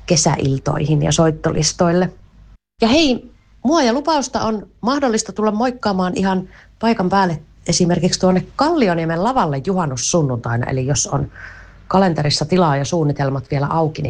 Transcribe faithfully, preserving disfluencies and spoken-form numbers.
kesäiltoihin ja soittolistoille. Ja hei, mua ja Lupausta on mahdollista tulla moikkaamaan ihan paikan päälle esimerkiksi tuonne Kallioniemen lavalle juhannussunnuntaina. Eli jos on kalenterissa tilaa ja suunnitelmat vielä auki, niin